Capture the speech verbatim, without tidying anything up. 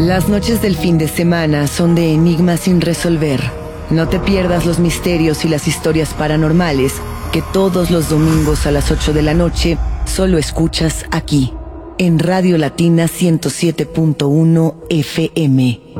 Las noches del fin de semana son de enigmas sin resolver. No te pierdas los misterios y las historias paranormales que todos los domingos a las ocho de la noche solo escuchas aquí, en Radio Latina ciento siete punto uno F M.